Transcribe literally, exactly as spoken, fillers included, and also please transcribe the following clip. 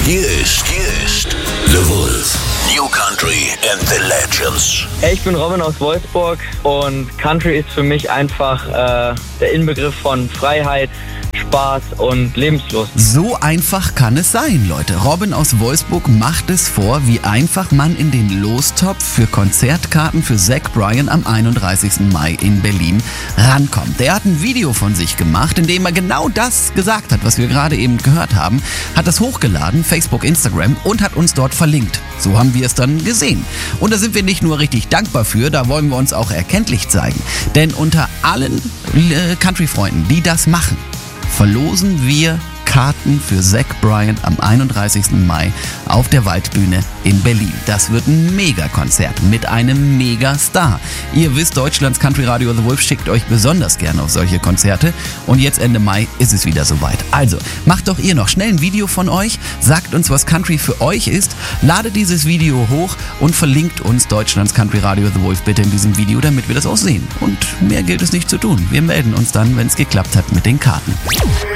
Hier ist, hier ist The Wolf. New Country and the Legends. Hey, ich bin Robin aus Wolfsburg und Country ist für mich einfach äh, der Inbegriff von Freiheit, Spaß und Lebenslust. So einfach kann es sein, Leute. Robin aus Wolfsburg macht es vor, wie einfach man in den Lostopf für Konzertkarten für Zach Bryan am einunddreißigsten Mai in Berlin rankommt. Er hat ein Video von sich gemacht, in dem er genau das gesagt hat, was wir gerade eben gehört haben, hat das hochgeladen, Facebook, Instagram, und hat uns dort verlinkt. So haben wir es dann gesehen. Und da sind wir nicht nur richtig dankbar für, da wollen wir uns auch erkenntlich zeigen. Denn unter allen äh, Country-Freunden, die das machen, verlosen wir Karten für Zach Bryan am einunddreißigsten Mai auf der Waldbühne in Berlin. Das wird ein Megakonzert mit einem Megastar. Ihr wisst, Deutschlands Country Radio The Wolf schickt euch besonders gerne auf solche Konzerte. Und jetzt Ende Mai ist es wieder soweit. Also, macht doch ihr noch schnell ein Video von euch, sagt uns, was Country für euch ist, ladet dieses Video hoch und verlinkt uns Deutschlands Country Radio The Wolf bitte in diesem Video, damit wir das auch sehen. Und mehr gilt es nicht zu tun. Wir melden uns dann, wenn es geklappt hat mit den Karten.